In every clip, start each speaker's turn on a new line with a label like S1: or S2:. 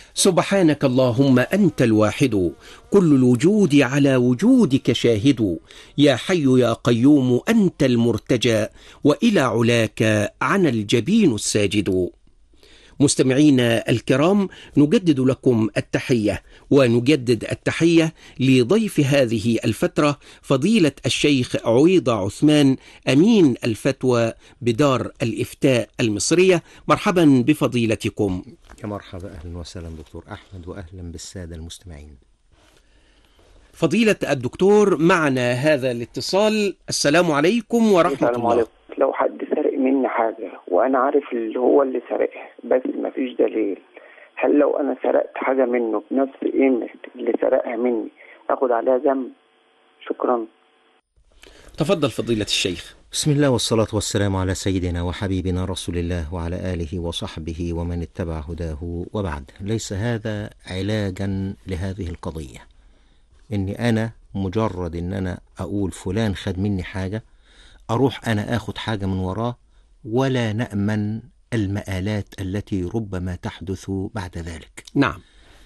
S1: سبحانك اللهم أنت الواحد، كل الوجود على وجودك شاهد، يا حي يا قيوم أنت المرتجى، وإلى علاك عن الجبين الساجد. مستمعينا الكرام، نجدد لكم التحية، ونجدد التحية لضيف هذه الفترة فضيلة الشيخ عويضة عثمان، أمين الفتوى بدار الإفتاء المصرية. مرحبا بفضيلتكم.
S2: يا مرحبا، أهلا وسهلا دكتور أحمد، وأهلا بالسادة المستمعين.
S1: فضيلة الدكتور، معنا هذا الاتصال. السلام عليكم ورحمة الله.
S3: عليكم. لو حد سرق مني حاجة وأنا عارف اللي هو اللي سرقها بس مفيش دليل، هل لو أنا سرقت حاجة منه بنفس قيمة اللي سرقها مني أخد عليها ذنب؟ شكرا.
S1: تفضل فضيلة الشيخ.
S2: بسم الله والصلاة والسلام على سيدنا وحبيبنا رسول الله وعلى آله وصحبه ومن اتبع هداه، وبعد. ليس هذا علاجا لهذه القضية، إني أنا مجرد إن أنا أقول فلان خد مني حاجة أروح أنا أخد حاجة من وراه، ولا نأمن المآلات التي ربما تحدث بعد ذلك.
S1: نعم.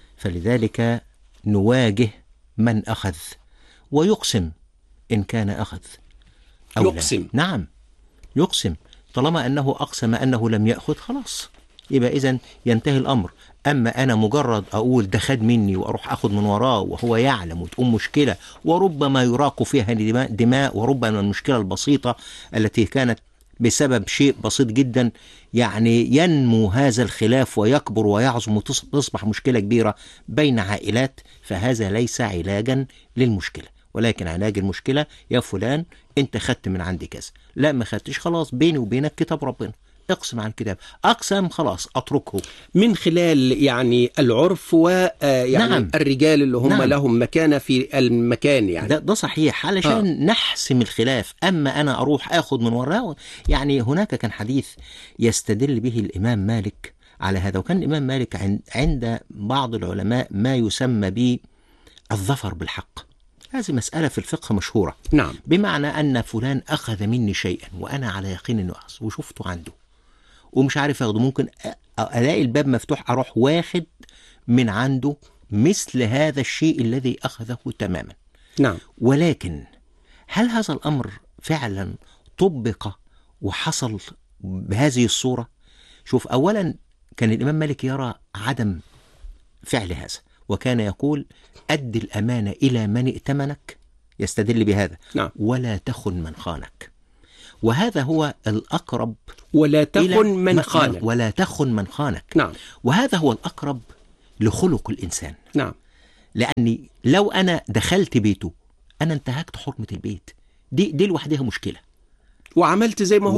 S2: فلذلك نواجه من أخذ ويقسم إن كان أخذ أو
S1: يقسم.
S2: لا. نعم، يقسم. طالما أنه أقسم أنه لم يأخذ خلاص، يبقى إذن ينتهي الأمر. أما أنا مجرد أقول ده خد مني وأروح أخذ من وراه وهو يعلم، وتقوم مشكلة وربما يراق فيها دماء، وربما المشكلة البسيطة التي كانت بسبب شيء بسيط جدا يعني ينمو هذا الخلاف ويكبر ويعظم وتصبح مشكلة كبيرة بين عائلات. فهذا ليس علاجا للمشكلة، ولكن علاج المشكلة يا فلان انت خدت من عندي كذا، لا ما خدتش، خلاص بيني وبينك كتاب ربنا، اقسم عن كتاب، اقسم خلاص اتركه. من
S1: خلال يعني العرف ويعني
S2: نعم.
S1: الرجال اللي هم
S2: نعم.
S1: لهم مكانة في المكان، يعني
S2: ده صحيح علشان نحسم الخلاف. اما انا اروح اخد من وراه، يعني هناك كان حديث يستدل به الامام مالك على هذا، وكان الامام مالك عند بعض العلماء ما يسمى بالظفر بالحق. هذه مسألة في الفقه مشهورة.
S1: نعم.
S2: بمعنى أن فلان أخذ مني شيئا وأنا على يقين أنه أخذ وشفته عنده ومش عارف أخذه، ممكن ألاقي الباب مفتوح أروح واخد من عنده مثل هذا الشيء الذي أخذه تماما.
S1: نعم.
S2: ولكن هل هذا الأمر فعلا طبق وحصل بهذه الصورة؟ شوف، أولا كان الإمام مالك يرى عدم فعل هذا، وكان يقول أد الأمانة إلى من ائتمنك، يستدل بهذا.
S1: نعم.
S2: ولا تخن من خانك، وهذا هو الأقرب.
S1: ولا تخن من خانك.
S2: ولا تخن من خانك.
S1: نعم.
S2: وهذا هو الأقرب لخلق الإنسان.
S1: نعم.
S2: لأني لو أنا دخلت بيته أنا انتهكت حرمة البيت، دي لوحدها مشكلة،
S1: وعملت زي ما هو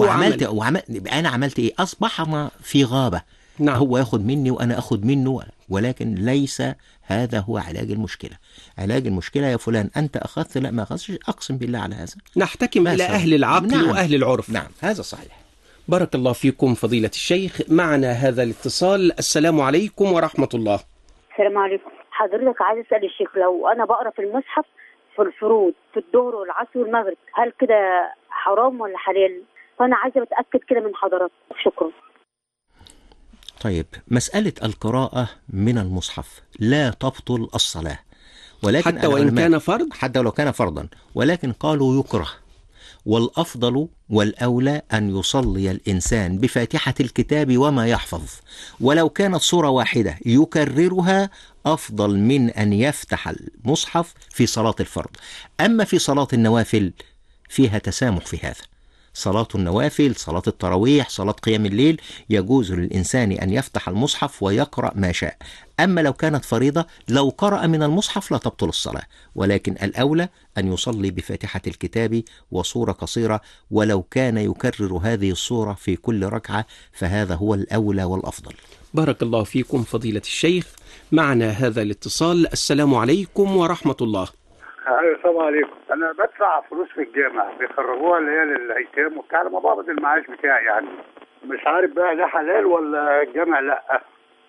S2: أنا عملت إيه؟ أصبحنا في غابة.
S1: نعم.
S2: هو ياخد مني وأنا أخد منه، ولكن ليس هذا هو علاج المشكلة. علاج المشكلة يا فلان أنت أخذت، لا ما أخذتش، أقسم بالله على هذا.
S1: نحتكم إلى أهل العقل.
S2: نعم.
S1: وأهل العرف.
S2: نعم، هذا صحيح.
S1: بارك الله فيكم فضيلة الشيخ. معنا هذا الاتصال. السلام عليكم ورحمة الله.
S4: السلام عليكم. حضرتك عايز أسأل الشيخ، لو أنا بقرأ في المصحف في الفروض في الظهر والعصر والمغرب، هل كده حرام ولا حلال؟ فأنا عايزة أتأكد كده من حضرتك. شكرا.
S2: طيب، مسألة القراءة من المصحف لا تبطل الصلاة، ولكن
S1: حتى وإن كان فرض؟
S2: حتى لو كان فرضا، ولكن قالوا يكره، والأفضل والأولى أن يصلي الإنسان بفاتحة الكتاب وما يحفظ، ولو كانت سورة واحدة يكررها أفضل من أن يفتح المصحف في صلاة الفرض. أما في صلاة النوافل فيها تسامح في هذا. صلاة النوافل، صلاة التراويح، صلاة قيام الليل، يجوز للإنسان أن يفتح المصحف ويقرأ ما شاء. أما لو كانت فريضة لو قرأ من المصحف لا تبطل الصلاة، ولكن الأولى أن يصلي بفاتحة الكتاب وصورة قصيرة، ولو كان يكرر هذه الصورة في كل ركعة فهذا هو الأولى والأفضل.
S1: بارك الله فيكم فضيلة الشيخ. معنا هذا الاتصال. السلام عليكم ورحمة الله.
S5: السلام عليكم. انا بدفع فلوس في الجامعه بيخرجوها اللي هي للايتام وبتاع لما بقبض المعاش بتاعي، يعني مش عارف بقى ده حلال ولا الجامع لا.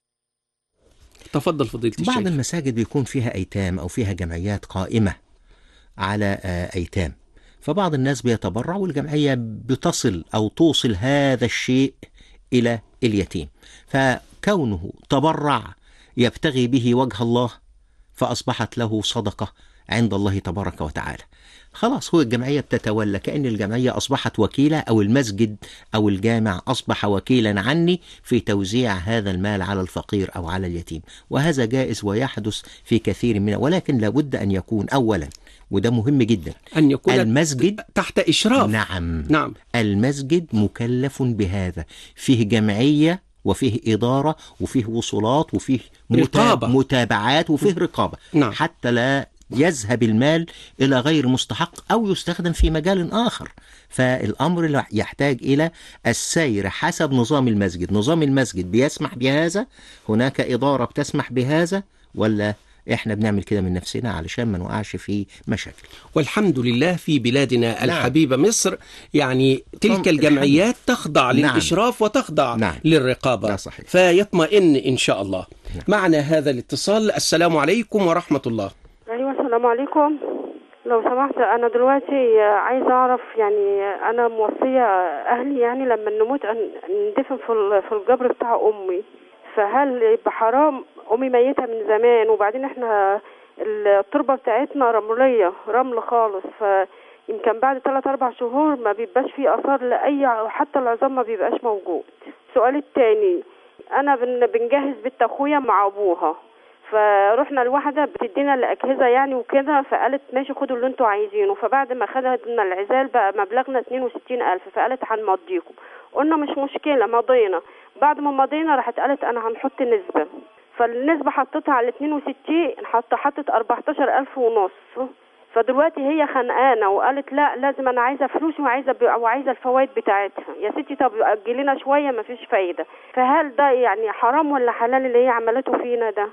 S1: تفضل فضيلة الشيخ.
S2: بعض المساجد بيكون فيها ايتام او فيها جمعيات قائمه على ايتام، فبعض الناس بيتبرع والجمعيه بتصل او توصل هذا الشيء الى اليتيم، فكونه تبرع يبتغي به وجه الله، فأصبحت له صدقة عند الله تبارك وتعالى. خلاص هو الجمعية بتتولى، كأن الجمعية أصبحت وكيلة، أو المسجد أو الجامع أصبح وكيلا عني في توزيع هذا المال على الفقير أو على اليتيم. وهذا جائز ويحدث في كثير منه، ولكن لابد أن يكون أولا، وده مهم جدا،
S1: أن يكون
S2: المسجد
S1: تحت إشراف.
S2: نعم. المسجد مكلف بهذا، فيه جمعية وفيه إدارة وفيه وصولات وفيه متابعات وفيه رقابة.
S1: نعم.
S2: حتى لا يذهب المال إلى غير مستحق أو يستخدم في مجال آخر. فالأمر يحتاج إلى السير حسب نظام المسجد. نظام المسجد بيسمح بهذا؟ هناك إدارة بتسمح بهذا؟ ولا إحنا بنعمل كده من نفسنا علشان ما نوقعش في مشاكل؟
S1: والحمد لله في بلادنا الحبيبة مصر يعني تلك الجمعيات تخضع للإشراف وتخضع للرقابة، فيطمئن إن شاء الله. معنا هذا الاتصال. السلام عليكم ورحمة الله.
S6: أيوة السلام عليكم. لو سمحت أنا دلوقتي عايزة أعرف، يعني أنا موصية أهلي يعني لما نموت ندفن في القبر بتاع أمي، فهل يبقى حرام؟ أمي ميتة من زمان، وبعدين إحنا التربة بتاعتنا رملية، رمل خالص، فيمكن بعد 3-4 شهور ما بيبقاش فيه آثار لأي، حتى العظام ما بيبقاش موجود. السؤال التاني، أنا بنجهز بنت أخويا مع أبوها، فروحنا الواحدة بتدينا الأجهزة يعني وكده، فقالت ماشي خدوا اللي انتوا عايزينه. فبعد ما خدنا العزال بقى مبلغنا 62,000، فقالت هنمضيكم. قلنا مش مشكلة، مضينا. بعد ما مضينا راحت قالت أنا هنحط نسبة، فالنسبة حطتها على 62، حطت 14,500. فدلوقتي هي خانقانة وقالت لا لازم، أنا عايزة فلوسي وعايزة الفوائد بتاعتها. يا ستي طب أجلينا شوية مفيش فايدة. فهل ده يعني حرام ولا حلال اللي هي عملته فينا ده؟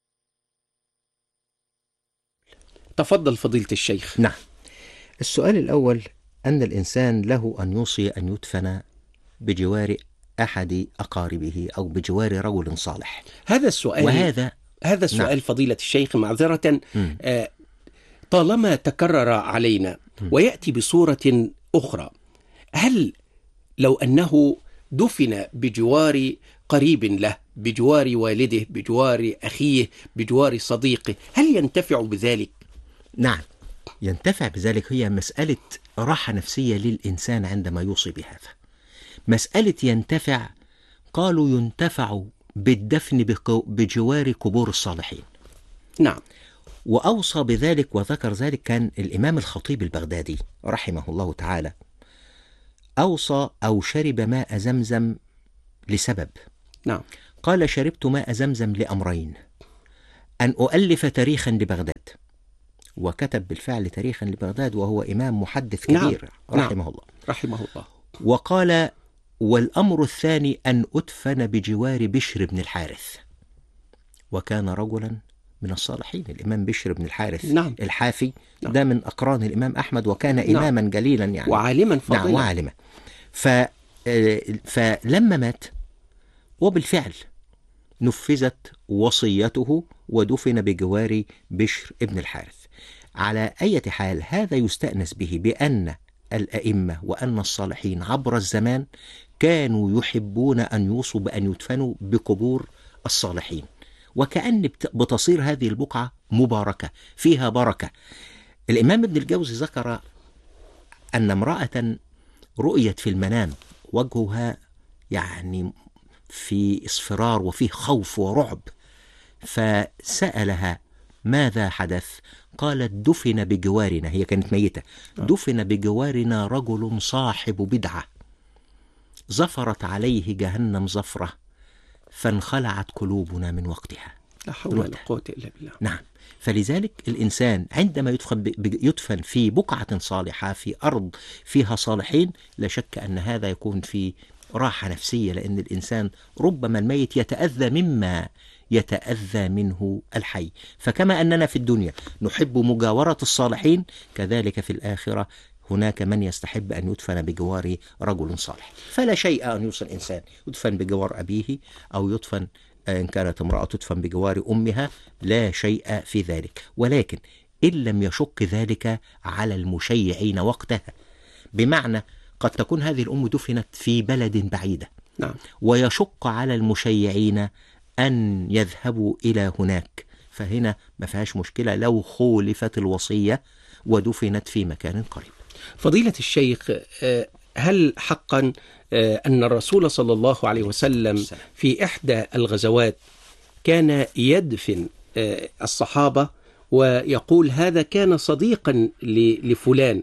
S1: تفضل فضيلة الشيخ.
S2: نعم. السؤال الأول، أن الإنسان له أن يوصي أن يدفن بجوار أحد أقاربه أو بجوار رجل صالح.
S1: هذا السؤال هذا السؤال فضيلة الشيخ معذرة طالما تكرر علينا ويأتي بصورة أخرى، هل لو أنه دفن بجوار قريب له، بجوار والده، بجوار أخيه، بجوار صديقه، هل ينتفع بذلك؟
S2: نعم ينتفع بذلك. هي مسألة راحة نفسية للإنسان عندما يوصي بهذا. مسألة ينتفع، قالوا ينتفع بالدفن بجوار قبور الصالحين.
S1: نعم.
S2: وأوصى بذلك وذكر ذلك كان الإمام الخطيب البغدادي رحمه الله تعالى، أوصى أو شرب ماء زمزم لسبب.
S1: نعم.
S2: قال شربت ماء زمزم لأمرين: أن أؤلف تاريخا لبغداد، وكتب بالفعل تاريخا لبغداد وهو إمام محدث كبير.
S1: نعم.
S2: رحمه الله.
S1: رحمه الله.
S2: وقال والأمر الثاني أن أدفن بجوار بشر بن الحارث، وكان رجلا من الصالحين. الإمام بشر بن الحارث الحافي ده من أقران الإمام أحمد، وكان إماما جليلا يعني
S1: وعالما فضيلا.
S2: نعم وعالما. فلما مات وبالفعل نفذت وصيته ودفن بجوار بشر بن الحارث. على أي حال هذا يستأنس به بأن الأئمة وأن الصالحين عبر الزمان كانوا يحبون أن يوصوا بأن يدفنوا بقبور الصالحين، وكأن بتصير هذه البقعة مباركة فيها بركة. الإمام ابن الجوزي ذكر أن امرأة رؤيت في المنام وجهها يعني في اصفرار وفيه خوف ورعب، فسألها ماذا حدث؟ قالت دفن بجوارنا، هي كانت ميتة، دفن بجوارنا رجل صاحب بدعة زفرت عليه جهنم زفرة فانخلعت قلوبنا من وقتها.
S1: لا حول ولا قوة إلا بالله.
S2: نعم. فلذلك الإنسان عندما يدفن في بقعة صالحة في أرض فيها صالحين، لا شك أن هذا يكون في راحة نفسية، لأن الإنسان ربما الميت يتأذى مما يتأذى منه الحي. فكما أننا في الدنيا نحب مجاورة الصالحين، كذلك في الآخرة هناك من يستحب أن يدفن بجوار رجل صالح. فلا شيء أن يوصل الإنسان يدفن بجوار أبيه أو يدفن إن كانت امرأة تدفن بجوار أمها، لا شيء في ذلك. ولكن إن لم يشق ذلك على المشيعين وقتها، بمعنى قد تكون هذه الأم دفنت في بلد بعيدة،
S1: نعم،
S2: ويشق على المشيعين أن يذهبوا إلى هناك، فهنا ما فيهاش مشكلة لو خولفت الوصية ودفنت في مكان قريب.
S1: فضيلة الشيخ، هل حقا أن الرسول صلى الله عليه وسلم في إحدى الغزوات كان يدفن الصحابة ويقول هذا كان صديقا لفلان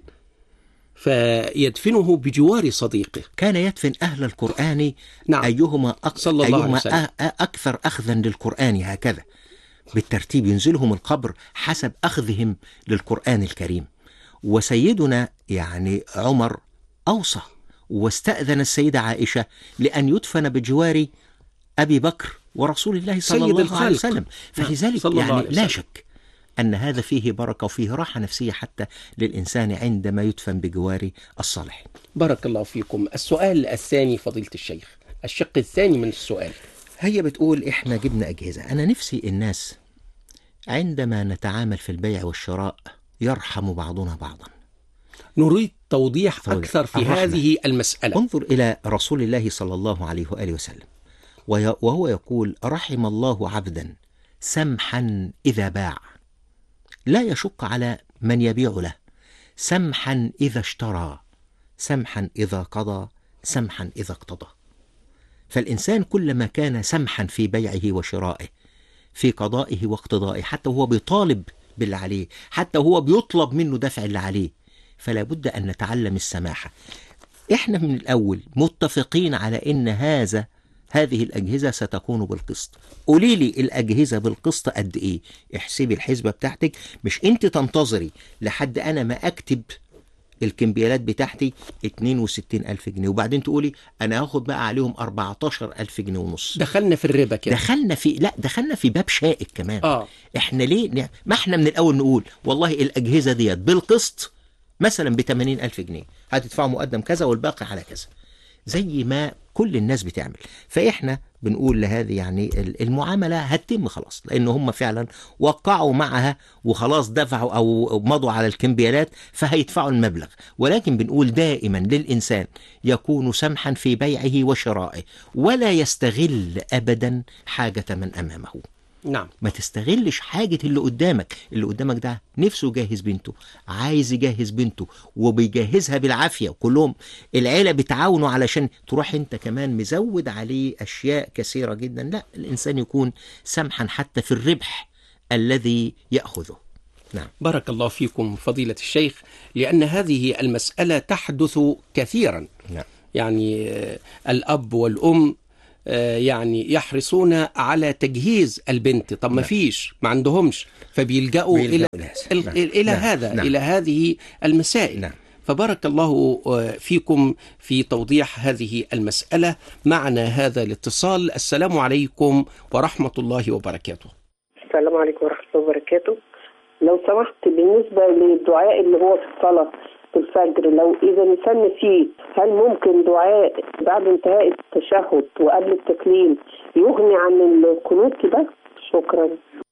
S1: فيدفنه بجوار صديقه؟
S2: كان يدفن أهل القرآن.
S1: نعم.
S2: أيهما أكثر أخذا للقرآن، هكذا بالترتيب ينزلهم القبر حسب أخذهم للقرآن الكريم. وسيدنا يعني عمر أوصى واستأذن السيدة عائشة لأن يدفن بجوار أبي بكر ورسول الله صلى الله عليه وسلم. فلذلك يعني لا شك أن هذا فيه بركة وفيه راحة نفسية حتى للإنسان عندما يدفن بجوار الصالحين.
S1: بارك الله فيكم. السؤال الثاني فضيلة الشيخ، الشق الثاني من السؤال،
S2: هي بتقول إحنا جبنا أجهزة. أنا نفسي الناس عندما نتعامل في البيع والشراء يرحم بعضنا بعضا.
S1: نريد توضيح أكثر في هذه المسألة.
S2: انظر إلى رسول الله صلى الله عليه وآله وسلم وهو يقول رحم الله عبدا سمحا إذا باع، لا يشق على من يبيع له، سمحا إذا اشترى، سمحا إذا قضى، سمحا إذا اقتضى. فالإنسان كلما كان سمحا في بيعه وشرائه، في قضائه واقتضائه، حتى هو بيطالب باللي عليه، حتى هو بيطلب منه دفع اللي عليه، فلا بد أن نتعلم السماحة. إحنا من الأول متفقين على إن هذه الأجهزة ستكون بالقسط. قولي لي الأجهزة بالقسط قد إيه؟ احسبي الحسبة بتاعتك، مش أنت تنتظري لحد أنا ما أكتب الكمبيالات بتاعتي 62,000 جنيه وبعدين تقولي أنا هاخد بقى عليهم 14,000 جنيه ونص.
S1: دخلنا في الربا كده.
S2: دخلنا في باب شائك كمان. إحنا ليه ما إحنا من الأول نقول والله الأجهزة ديت بالقسط مثلا ب80,000 جنيه هتدفعوا مقدم كذا والباقي على كذا، زي ما كل الناس بتعمل. فإحنا بنقول لهذه يعني المعاملة هتتم خلاص، لأن هم فعلا وقعوا معها وخلاص دفعوا أو مضوا على الكمبيالات فهيدفعوا المبلغ. ولكن بنقول دائما للإنسان يكون سمحا في بيعه وشرائه، ولا يستغل أبدا حاجة من أمامه.
S1: نعم.
S2: ما تستغلش حاجة اللي قدامك ده نفسه يجهز بنته، عايز يجهز بنته وبيجهزها بالعافية، وكلهم العيلة بتعاونوا علشان تروح انت كمان مزود عليه أشياء كثيرة جدا. لا، الإنسان يكون سمحا حتى في الربح الذي يأخذه. نعم.
S1: بارك الله فيكم فضيلة الشيخ، لأن هذه المسألة تحدث كثيرا.
S2: نعم.
S1: يعني الأب والأم يعني يحرصون على تجهيز البنت، طب ما فيش، ما عندهمش، فبيلجأوا إلى هذه المسائل.
S2: نعم.
S1: فبارك الله فيكم في توضيح هذه المسألة. معنا هذا الاتصال. السلام عليكم ورحمة الله وبركاته.
S7: السلام عليكم ورحمة الله وبركاته. لو سمحت، بالنسبة للدعاء اللي هو في الصلاة في الفجر، لو إذا الإنسان نسيه، هل ممكن دعاء بعد انتهاء التشهد وقبل التسليم يغني عن القنوت كده؟ شكرا.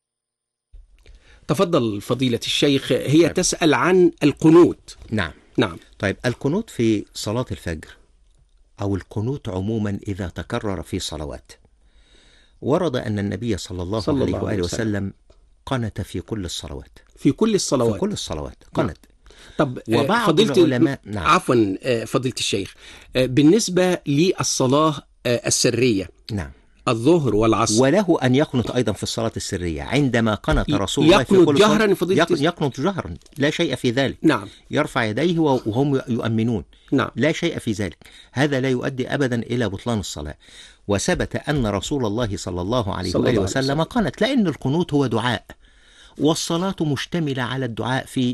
S1: تفضل فضيلة الشيخ. هي تسأل عن القنوت.
S2: نعم. طيب، القنوت في صلاة الفجر أو القنوت عموما إذا تكرر في صلوات، ورد أن النبي صلى الله عليه وآله وسلم قنت في كل الصلوات.
S1: في كل الصلوات
S2: قنت.
S1: طب
S2: وبعض العلماء
S1: عفوا فضيلة الشيخ، بالنسبة للصلاة السرية،
S2: نعم،
S1: الظهر والعصر،
S2: وله أن يقنط أيضا في الصلاة السرية عندما قنط رسول الله في كل يقنط جهرا، لا شيء في ذلك.
S1: نعم.
S2: يرفع يديه وهم يؤمنون.
S1: نعم.
S2: لا شيء في ذلك. هذا لا يؤدي أبدا إلى بطلان الصلاة. وثبت أن رسول الله صلى الله عليه وآله وسلم قنت، لأن القنوت هو دعاء، والصلاة مشتملة على الدعاء في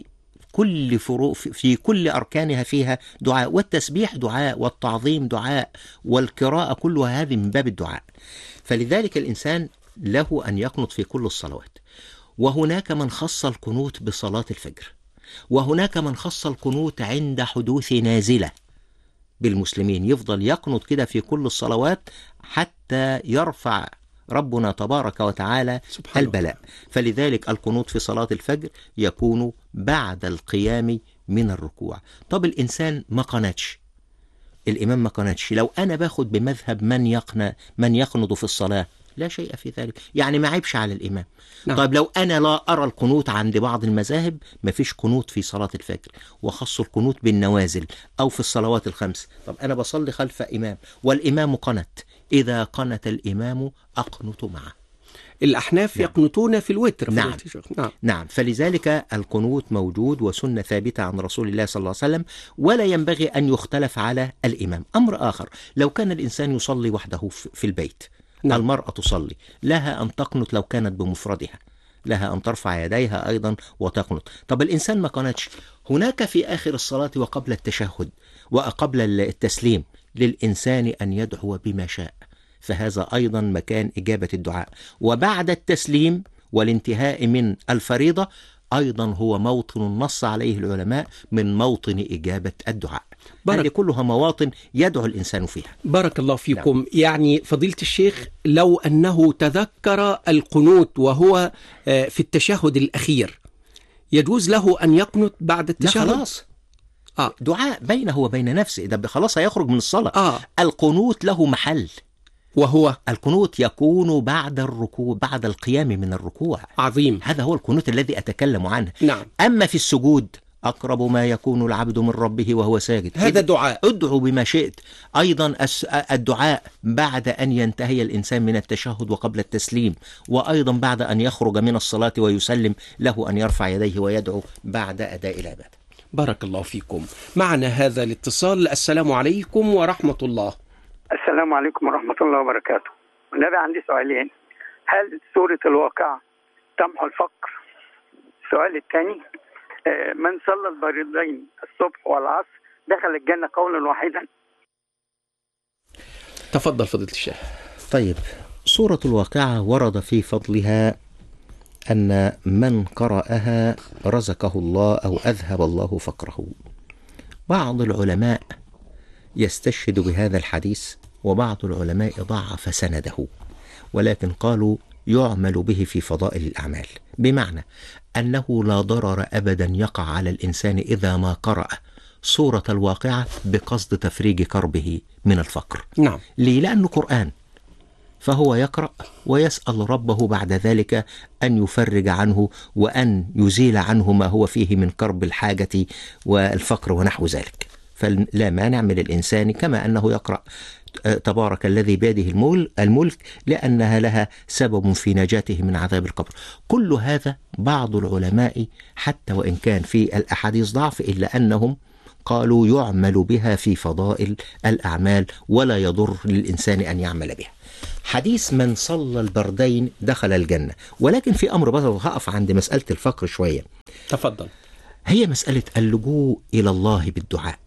S2: كل أركانها فيها دعاء، والتسبيح دعاء، والتعظيم دعاء، والقراءة كلها هذه من باب الدعاء. فلذلك الإنسان له أن يقنط في كل الصلوات. وهناك من خص القنوت بصلاة الفجر، وهناك من خص القنوت عند حدوث نازلة بالمسلمين، يفضل يقنط كده في كل الصلوات حتى يرفع ربنا تبارك وتعالى البلاء. فلذلك القنوت في صلاة الفجر يكون بعد القيام من الركوع. طب الإنسان ما قنتش، الإمام ما قنتش، لو أنا باخد بمذهب من يقنط في الصلاة لا شيء في ذلك، يعني ما عيبش على الإمام.
S1: نعم.
S2: طيب لو أنا لا أرى القنوت عند بعض المذاهب، ما فيش قنوت في صلاة الفجر، وخصوا القنوت بالنوازل أو في الصلوات الخمس. طب أنا بصلي خلف إمام والإمام قنت، إذا قنت الإمام أقنت معه.
S1: الأحناف يقنطون في الوتر.
S2: نعم. نعم، فلذلك القنوت موجود وسنة ثابتة عن رسول الله صلى الله عليه وسلم، ولا ينبغي أن يختلف على الإمام. أمر آخر، لو كان الإنسان يصلي وحده في البيت،
S1: نعم.
S2: المرأة تصلي، لها أن تقنط لو كانت بمفردها، لها أن ترفع يديها أيضا وتقنط. طب الإنسان ما قنتش، هناك في آخر الصلاة وقبل التشهد وقبل التسليم للإنسان أن يدعو بما شاء، فهذا أيضا مكان إجابة الدعاء. وبعد التسليم والانتهاء من الفريضة أيضا هو موطن نص عليه العلماء من موطن إجابة الدعاء. هذه كلها مواطن يدعو الإنسان فيها.
S1: بارك الله فيكم. يعني فضيلة الشيخ، لو أنه تذكر القنوت وهو في التشهد الأخير، يجوز له أن يقنت بعد التشهد؟
S2: لا خلاص، دعاء بينه وبين نفسه، ده خلاص هيخرج من الصلاة. القنوت له محل،
S1: وهو
S2: القنوت يكون بعد الركوع، بعد القيام من الركوع.
S1: عظيم.
S2: هذا هو القنوت الذي أتكلم عنه.
S1: نعم.
S2: أما في السجود، أقرب ما يكون العبد من ربه وهو ساجد،
S1: هذا دعاء،
S2: ادعو بما شئت. أيضا الدعاء بعد أن ينتهي الإنسان من التشهد وقبل التسليم، وأيضا بعد أن يخرج من الصلاة ويسلم، له أن يرفع يديه ويدعو بعد أداء العبادة.
S1: بارك الله فيكم. معنا هذا الاتصال. السلام عليكم ورحمة الله.
S8: السلام عليكم ورحمة الله وبركاته. النبي عندي سؤالين، هل سورة الواقعة تمحو الفقر؟ السؤال الثاني، من صلى الفريضتين الصبح والعصر دخل الجنة قولا واحدا؟
S1: تفضل فضيلة الشيخ.
S2: طيب، سورة الواقعة ورد في فضلها أن من قرأها رزقه الله أو أذهب الله فقره. بعض العلماء يستشهد بهذا الحديث، وبعض العلماء ضعف سنده، ولكن قالوا يعمل به في فضائل الأعمال، بمعنى أنه لا ضرر أبدا يقع على الإنسان إذا ما قرأ سورة الواقعة بقصد تفريج كربه من الفقر.
S1: نعم.
S2: ليه؟ لأنه قرآن، فهو يقرأ ويسأل ربه بعد ذلك أن يفرج عنه وأن يزيل عنه ما هو فيه من كرب الحاجة والفقر ونحو ذلك. فلا مانع من الإنسان كما أنه يقرأ تبارك الذي بيده الملك لأنها لها سبب في نجاته من عذاب القبر. كل هذا بعض العلماء حتى وإن كان في الأحاديث ضعف، إلا أنهم قالوا يعمل بها في فضائل الأعمال ولا يضر للإنسان أن يعمل بها. حديث من صلى البردين دخل الجنة، ولكن في أمر بس هقف عند مسألة الفقر شوية.
S1: تفضل.
S2: هي مسألة اللجوء إلى الله بالدعاء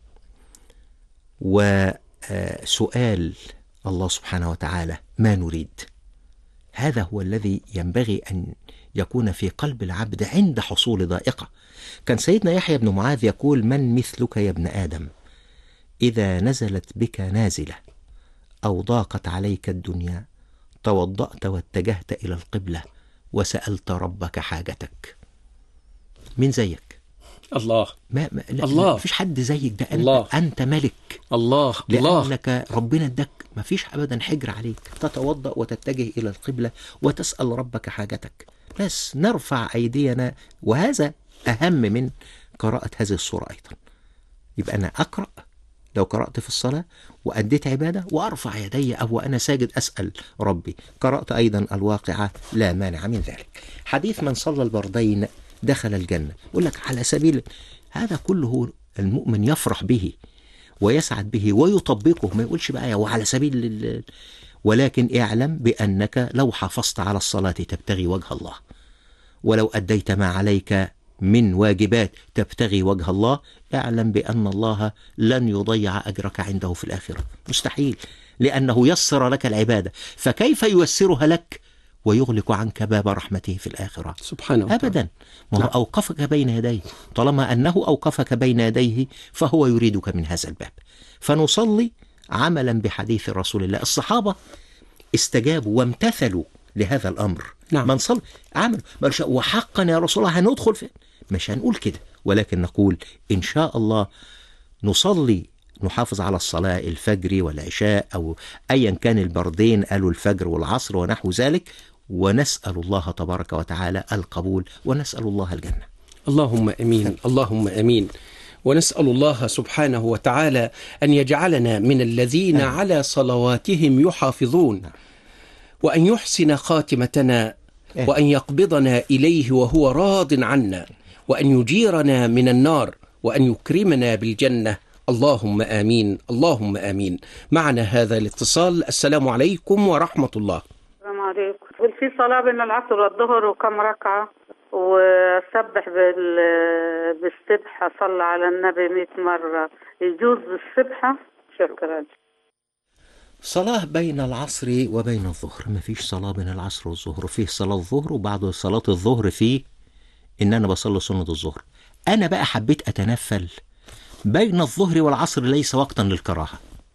S2: وسؤال الله سبحانه وتعالى ما نريد. هذا هو الذي ينبغي أن يكون في قلب العبد عند حصول ضائقة. كان سيدنا يحيى بن معاذ يقول: من مثلك يا ابن آدم إذا نزلت بك نازلة أو ضاقت عليك الدنيا توضأت واتجهت إلى القبلة وسألت ربك حاجتك. من زيك؟
S1: الله.
S2: الله، مفيش حد زيك، ده
S1: الله.
S2: أنت ملك.
S1: الله.
S2: لأنك ربنا اداك، مفيش أبدا حجر عليك، تتوضأ وتتجه إلى القبلة وتسأل ربك حاجتك. بس نرفع أيدينا، وهذا أهم من قراءة هذه السورة أيضا. يبقى أنا أقرأ لو قرأت في الصلاة وأديت عبادة، وأرفع يدي أو أنا ساجد أسأل ربي. قرأت أيضا الواقعة، لا مانع من ذلك. حديث من صلى البردين دخل الجنة، يقول لك على سبيل هذا كله المؤمن يفرح به ويسعد به ويطبقه، ما يقولش بقى وعلى سبيل ولكن اعلم بأنك لو حافظت على الصلاة تبتغي وجه الله، ولو أديت ما عليك من واجبات تبتغي وجه الله، اعلم بأن الله لن يضيع أجرك عنده في الآخرة، مستحيل، لأنه يسر لك العبادة، فكيف ييسرها لك ويغلق عنك باب رحمته في الآخرة؟
S1: سبحانه
S2: أبدا. ما هو أوقفك بين يديه، طالما أنه أوقفك بين يديه فهو يريدك من هذا الباب. فنصلي عملا بحديث رسول الله. الصحابة استجابوا وامتثلوا لهذا الأمر.
S1: نعم.
S2: من صلى عمل وحقا يا رسول الله هندخل فين؟ مش هنقول كده، ولكن نقول إن شاء الله نصلي نحافظ على الصلاة الفجر والعشاء أو أيا كان البردين، قالوا الفجر والعصر ونحو ذلك، ونسأل الله تبارك وتعالى القبول ونسأل الله الجنة.
S1: اللهم أمين، اللهم أمين. ونسأل الله سبحانه وتعالى أن يجعلنا من الذين على صلواتهم يحافظون، وأن يحسن خاتمتنا، وأن يقبضنا إليه وهو راض عنا، وأن يجيرنا من النار، وأن يكرمنا بالجنة. اللهم آمين، اللهم آمين. معنا هذا الاتصال. السلام عليكم ورحمة الله.
S9: السلام عليكم. في صلاة بين العصر والظهر وكم ركعة، وسبح بالسبحة، صلى على النبي 100 مرة، يجوز بالسبحة؟ شكرا.
S2: صلاة بين العصر وبين الظهر، ما فيش صلاة بين العصر والظهر. فيه صلاة الظهر، وبعد صلاة الظهر فيه إن أنا بصلي سنة الظهر. أنا بقى حبيت أتنفل بين الظهر والعصر، ليس وقتا للكراهة،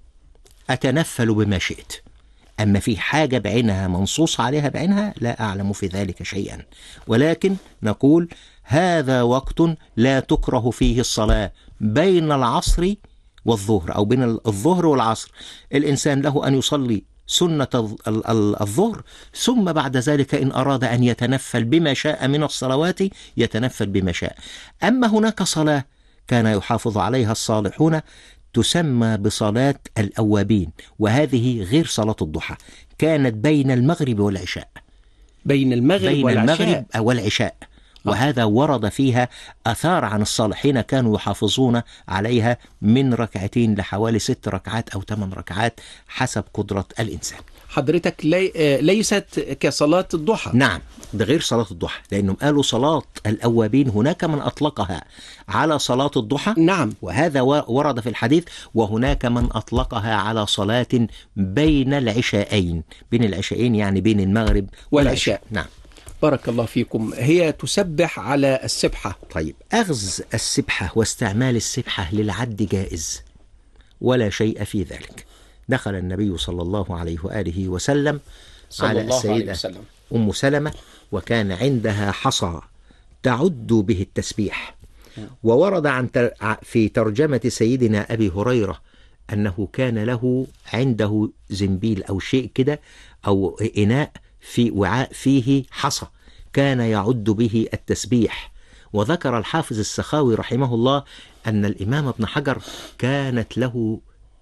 S2: أتنفل بما شئت. أما في حاجة بعينها منصوص عليها بعينها لا أعلم في ذلك شيئا، ولكن نقول هذا وقت لا تكره فيه الصلاة بين العصر والظهر، أو بين الظهر والعصر. الإنسان له أن يصلي سنة الظهر، ثم بعد ذلك إن أراد أن يتنفل بما شاء من الصلوات يتنفل بما شاء. أما هناك صلاة كان يحافظ عليها الصالحون تسمى بصلاة الأوابين، وهذه غير صلاة الضحى، كانت بين المغرب والعشاء،
S1: بين المغرب
S2: والعشاء. وهذا ورد فيها أثار عن الصالحين كانوا يحافظون عليها من ركعتين لحوالي 6 ركعات أو 8 ركعات حسب قدرة الإنسان.
S1: حضرتك ليست كصلاة الضحى.
S2: نعم، ده غير صلاة الضحى، لأنهم قالوا صلاة الأوابين هناك من أطلقها على صلاة الضحى.
S1: نعم،
S2: وهذا ورد في الحديث. وهناك من أطلقها على صلاة بين العشاءين، بين العشاءين يعني بين المغرب والعشاء. نعم،
S1: بارك الله فيكم. هي تسبح على السبحة.
S2: طيب، أخذ السبحة واستعمال السبحة للعد جائز ولا شيء في ذلك. دخل النبي صلى الله عليه وآله وسلم على السيدة أم سلمة، وكان عندها حصى تعد به التسبيح. وورد في ترجمة سيدنا أبي هريرة أنه كان له عنده زنبيل أو شيء كده، أو إناء في وعاء فيه حصى كان يعد به التسبيح. وذكر الحافظ السخاوي رحمه الله أن الإمام ابن حجر كانت له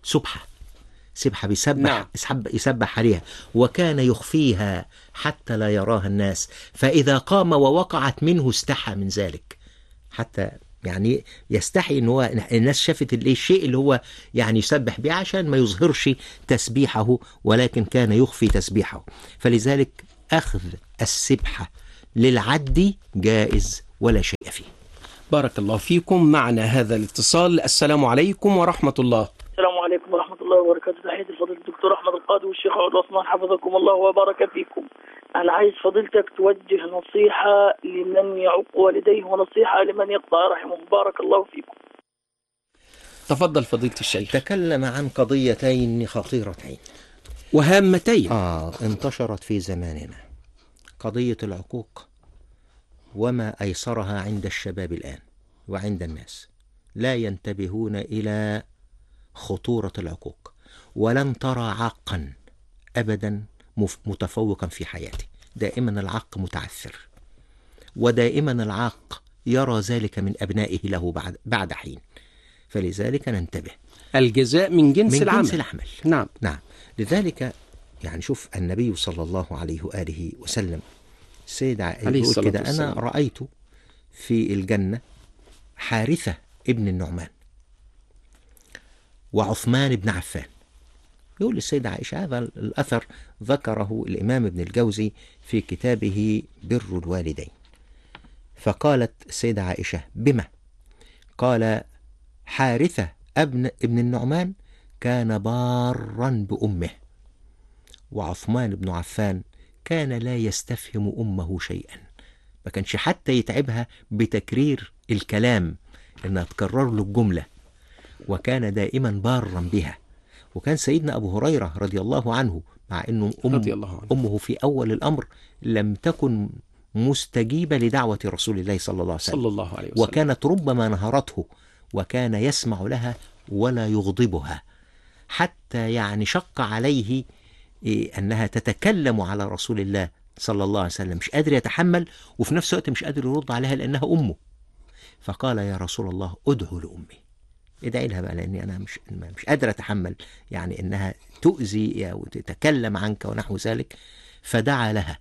S2: سبحة يسبح عليها، وكان يخفيها حتى لا يراها الناس، فإذا قام ووقعت منه استحى من ذلك، حتى يعني يستحي ان هو الناس شافت الشيء اللي هو يعني يسبح به عشان ما يظهرش تسبيحه، ولكن كان يخفي تسبيحه. فلذلك أخذ السبحة للعد جائز ولا شيء فيه.
S1: بارك الله فيكم. معنا هذا الاتصال. السلام عليكم ورحمة الله.
S10: السلام عليكم ورحمة الله وبركاته. تحياتي لفضيلة الدكتور أحمد القاضي والشيخ عبد العثمان، حفظكم الله وبارك فيكم. أنا عايز فضيلتك توجه نصيحة لمن يعق والديه ونصيحة لمن يقطع رحمه. بارك الله فيكم.
S1: تفضل فضيلة الشيخ.
S2: تكلم عن قضيتين خطيرتين
S1: وهامتين
S2: انتشرت في زماننا، قضية العقوق وما أيسرها عند الشباب الآن وعند الناس، لا ينتبهون إلى خطورة العقوق. ولن ترى عاقا أبدا متفوقا في حياته، دائما العاق متعثر، ودائما العاق يرى ذلك من أبنائه له بعد حين. فلذلك ننتبه،
S1: الجزاء من جنس العمل.
S2: نعم. لذلك يعني شوف النبي صلى الله عليه وآله وسلم سيد يقول كده: أنا رأيت في الجنة حارثة ابن النعمان وعثمان بن عفان. يقول للسيدة عائشة، هذا الأثر ذكره الإمام ابن الجوزي في كتابه بر الوالدين. فقالت السيدة عائشة: بما؟ قال: حارثة ابن النعمان كان بارا بأمه، وعثمان بن عفان كان لا يستفهم أمه شيئا، ما كانش حتى يتعبها بتكرير الكلام إنها تكرر له الجملة، وكان دائما بارا بها. وكان سيدنا أبو هريرة رضي الله عنه، مع أنه أمه في أول الأمر لم تكن مستجيبة لدعوة رسول الله صلى الله عليه وسلم، وكانت ربما نهرته، وكان يسمع لها ولا يغضبها، حتى يعني شق عليه أنها تتكلم على رسول الله صلى الله عليه وسلم، مش قادر يتحمل، وفي نفس الوقت مش قادر يرد عليها لأنها أمه. فقال يا رسول الله ادعو لأمي، ادعي لها بقى، لأني أنا مش قادر أتحمل يعني أنها تؤذي أو تتكلم عنك ونحو ذلك. فدعا لها.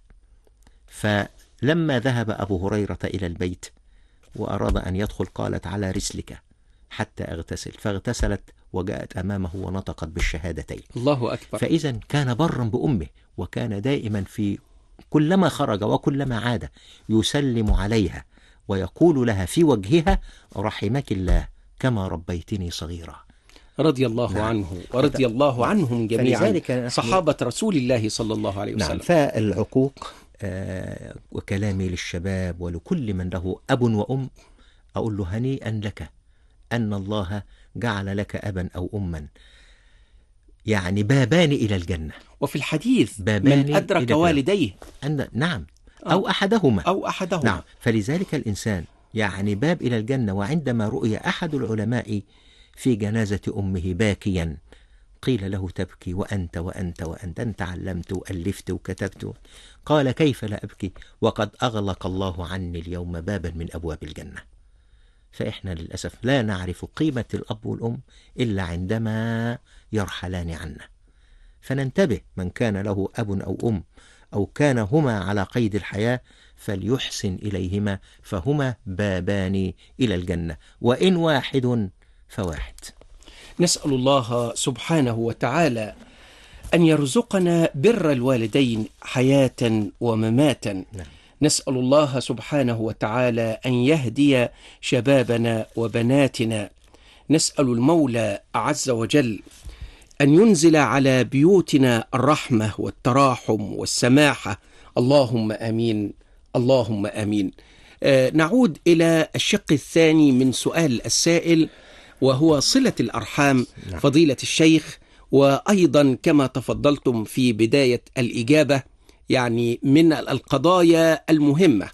S2: فلما ذهب أبو هريرة إلى البيت وأراد أن يدخل قالت على رسلك حتى أغتسل، فاغتسلت وجاءت أمامه ونطقت بالشهادتين.
S1: الله أكبر.
S2: فإذا كان برا بأمه، وكان دائما في كلما خرج وكلما عاد يسلم عليها ويقول لها في وجهها رحمك الله كما ربيتني صغيرا.
S1: رضي الله عنه ورضي الله عنهم جميعا صحابة رسول الله صلى الله عليه وسلم.
S2: نعم. فالعقوق وكلامي للشباب ولكل من له أب وأم أقول له هنيئا لك أن الله جعل لك أبا أو أما، يعني بابان إلى الجنة.
S1: وفي الحديث من أدرك والديه
S2: نعم أو أحدهما
S1: نعم.
S2: فلذلك الإنسان يعني باب إلى الجنة. وعندما رؤي أحد العلماء في جنازة أمه باكيا قيل له تبكي وأنت وأنت وأنت أنت علمت وألفت وكتبت، قال كيف لا أبكي وقد أغلق الله عني اليوم بابا من أبواب الجنة. فإحنا للأسف لا نعرف قيمة الأب والأم إلا عندما يرحلان عنا. فننتبه، من كان له أب أو أم أو كان هما على قيد الحياة فليحسن إليهما، فهما بابان إلى الجنة، وإن واحد فواحد.
S1: نسأل الله سبحانه وتعالى أن يرزقنا بر الوالدين حياة ومماتا.
S2: نعم.
S1: نسأل الله سبحانه وتعالى أن يهدي شبابنا وبناتنا. نسأل المولى عز وجل أن ينزل على بيوتنا الرحمة والتراحم والسماحة. اللهم آمين، اللهم آمين. نعود إلى الشق الثاني من سؤال السائل، وهو صلة الأرحام.
S2: نعم.
S1: فضيلة الشيخ، وأيضا كما تفضلتم في بداية الإجابة يعني من القضايا المهمة.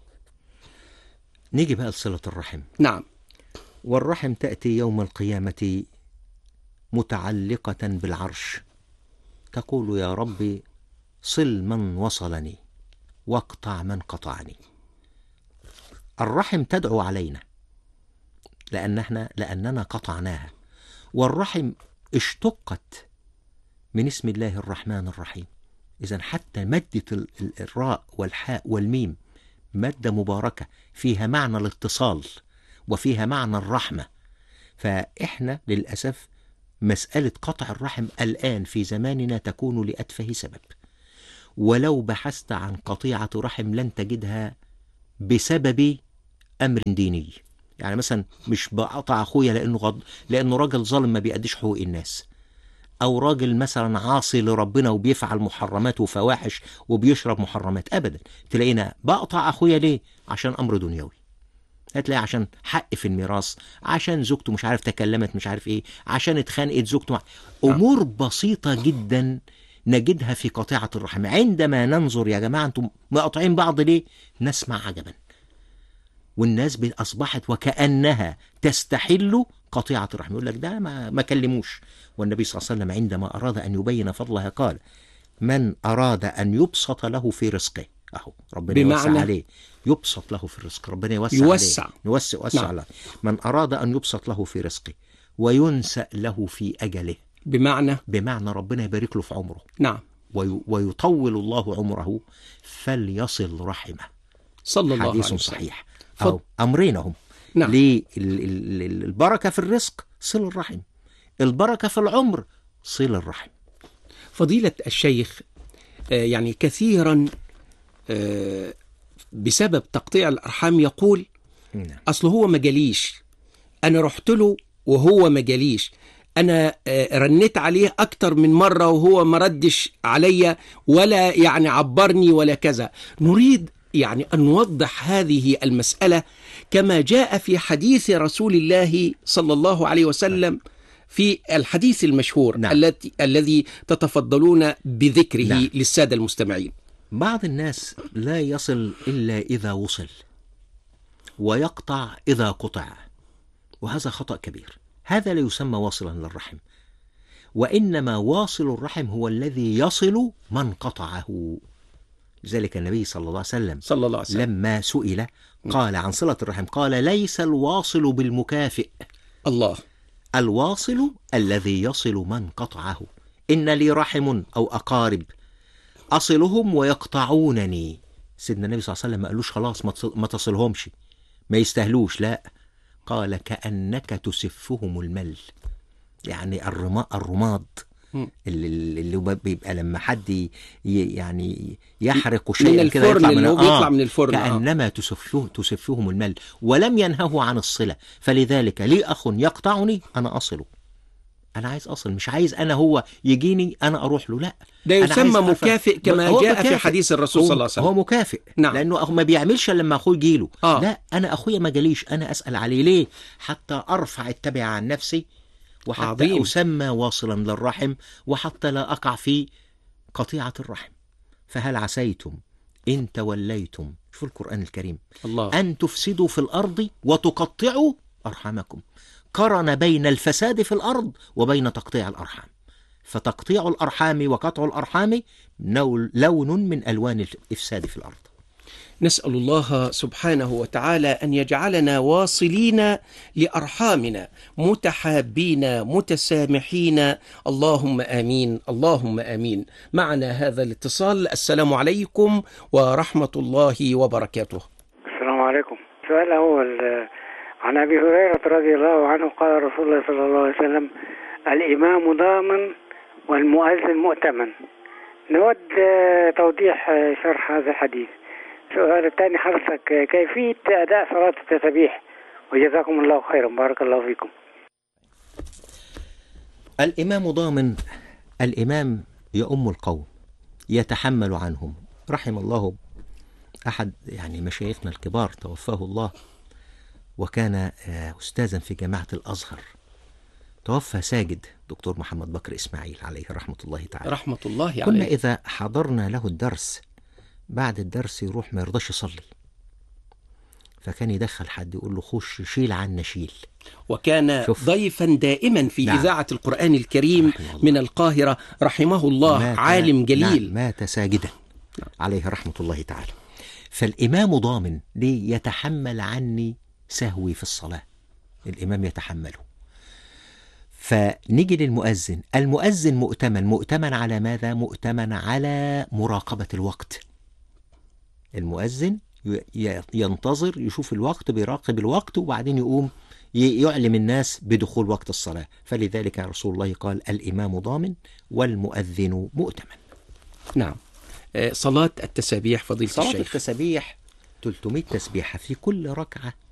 S2: نيجي بقى لصلة الرحم.
S1: نعم.
S2: والرحم تأتي يوم القيامة متعلقة بالعرش، تقول يا ربي صل من وصلني واقطع من قطعني. الرحم تدعو علينا لأننا قطعناها. والرحم اشتقت من اسم الله الرحمن الرحيم. إذن حتى مادة الراء والحاء والميم مادة مباركة فيها معنى الاتصال وفيها معنى الرحمة. فإحنا للأسف مسألة قطع الرحم الآن في زماننا تكون لأتفه سبب، ولو بحثت عن قطيعة رحم لن تجدها بسبب أمر ديني. يعني مثلا مش بقطع أخويا لأنه راجل ظالم ما بيأديش حقوق الناس، أو راجل مثلا عاصي لربنا وبيفعل محرمات وفواحش وبيشرب محرمات. أبدا. تلاقينا بقطع أخويا ليه؟ عشان أمر دنيوي. هتلاقي عشان حق في الميراث، عشان زوجته مش عارف تكلمت مش عارف ايه، عشان اتخانقت زوجته امور بسيطة جدا نجدها في قطيعة الرحم. عندما ننظر يا جماعة انتم مقاطعين بعض ليه؟ نسمع عجبا. والناس أصبحت وكأنها تستحل قطيعة الرحم. يقول لك ده ما كلموش. والنبي صلى الله عليه وسلم عندما أراد أن يبين فضلها قال من أراد أن يبسط له في رزقه، أهو ربنا يوسع عليه، يبسط له في الرزق، ربنا يوسع عليه، نوسع له. من أراد أن يبسط له في رزقه وينسأ له في أجله، بمعنى ربنا يبارك له في عمره.
S1: نعم.
S2: ويطول الله عمره فليصل رحمه.
S1: صلى الله عليه وسلم.
S2: حديث صحيح. أو أمرين هم.
S1: نعم.
S2: البركة في الرزق صل الرحم، البركة في العمر صل الرحم.
S1: فضيلة الشيخ، يعني كثيرا بسبب تقطيع الأرحام يقول أصل هو ما جاليش، أنا رحت له وهو ما جاليش، أنا رنيت عليه أكتر من مرة وهو ما ردش عليا ولا يعني عبرني ولا كذا. نريد يعني أن نوضح هذه المسألة كما جاء في حديث رسول الله صلى الله عليه وسلم في الحديث المشهور. نعم. الذي تتفضلون بذكره. نعم. للسادة المستمعين.
S2: بعض الناس لا يصل إلا إذا وصل، ويقطع إذا قطع، وهذا خطأ كبير. هذا لا يسمى واصلا للرحم، وإنما واصل الرحم هو الذي يصل من قطعه. لذلك النبي صلى الله عليه وسلم لما سئل قال عن صلة الرحم قال: ليس الواصل بالمكافئ،
S1: الله،
S2: الواصل الذي يصل من قطعه. إن لي رحم أو أقارب أصلهم ويقطعونني. سيدنا النبي صلى الله عليه وسلم ما قالوش خلاص ما تصلهمش، ما يستهلوش، لا، قال: كأنك تسفهم المل، يعني الرماد اللي بيبقى لما حد يعني يحرق شيئا كده يطلع من
S1: بيطلع من الفرن،
S2: كأنما تسفهم المل. ولم ينهه عن الصلة، فلذلك لي أخ يقطعني أنا أصله. أنا عايز أصل، مش عايز أنا هو يجيني أنا أروح له، لا،
S1: ده يسمى مكافئ كما جاء في حديث الرسول صلى الله عليه وسلم.
S2: هو مكافئ، نعم. لأنه ما بيعملش لما أخوه يجيله، لا، أنا أخويا ما جاليش أنا أسأل عليه، ليه؟ حتى أرفع التبع عن نفسي، وحتى أسمى واصلا للرحم، وحتى لا أقع في قطيعة الرحم. فهل عسيتم إن توليتم، شوف القرآن الكريم، الله، أن تفسدوا في الأرض وتقطعوا أرحامكم. قرن بين الفساد في الأرض وبين تقطيع الأرحام. فتقطيع الأرحام وقطع الأرحام لون من ألوان الإفساد في الأرض.
S1: نسأل الله سبحانه وتعالى أن يجعلنا واصلين لأرحامنا، متحابين متسامحين، اللهم آمين، اللهم آمين. معنا هذا الاتصال. السلام عليكم ورحمة الله وبركاته.
S11: السلام عليكم. سؤال أول عن أبي هريرة رضي الله عنه قال رسول الله صلى الله عليه وسلم: الإمام ضامن والمؤذن مؤتمن. نود توضيح شرح هذا الحديث. السؤال الثاني حضرتك كيفية أداء صلاة التسبيح، وجزاكم الله خيرا، بارك الله فيكم.
S2: الإمام ضامن، الإمام يؤم القوم يتحمل عنهم. رحم الله أحد يعني مشايخنا الكبار توفاه الله، وكان أستاذا في جامعة الأزهر، توفى ساجد، دكتور محمد بكر إسماعيل عليه رحمة الله تعالى.
S1: رحمة الله عليه.
S2: كنا إذا حضرنا له الدرس بعد الدرس يروح ما يرضاش يصلي، فكان يدخل حد يقول له: خش شيل عنا شيل.
S1: وكان ضيفا دائما في نعم. إذاعة القرآن الكريم من القاهرة رحمه الله، عالم جليل.
S2: نعم، مات ساجدا عليه رحمة الله تعالى. فالإمام ضامن ليه؟ يتحمل عني سهوي في الصلاة، الإمام يتحمله. فنيجي للمؤذن، المؤذن مؤتمن. مؤتمن على ماذا؟ مؤتمن على مراقبة الوقت. المؤذن ينتظر يشوف الوقت، بيراقب الوقت، وبعدين يقوم يعلم الناس بدخول وقت الصلاة. فلذلك رسول الله قال: الإمام ضامن والمؤذن مؤتمن.
S1: نعم. صلاة التسبيح فضيلة الشيخ.
S2: صلاة التسبيح 300 تسبيحة في كل ركعة